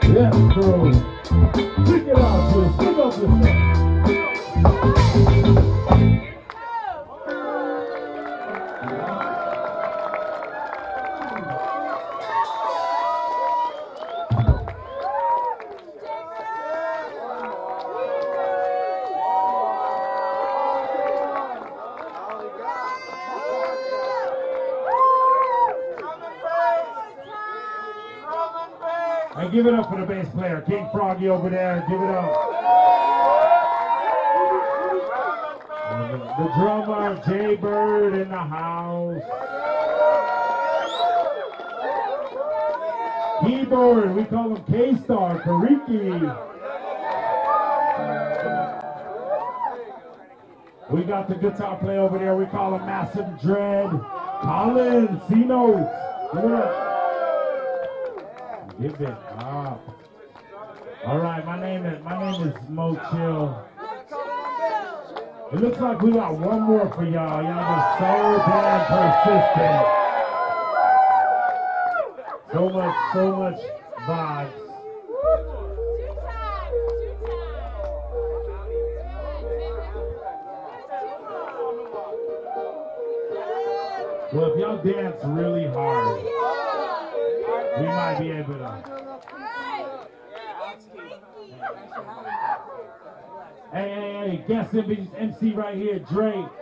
Yes, bro. Stick it out, Jill. Stick up yourself. And give it up for the bass player, King Froggy over there. Give it up. The drummer, Jay Bird in the house. Keyboard, we call him K-Star, Kariki. We got the guitar player over there, we call him Massive Dread. Colin, C-Notes. Give it up. Give it up. All right, my name is Mo Chill. It looks like we got one more for y'all. Y'all are so damn persistent. So much vibes. Well, if y'all dance really hard, we might be able to. Hey, guest MC right here, Dre.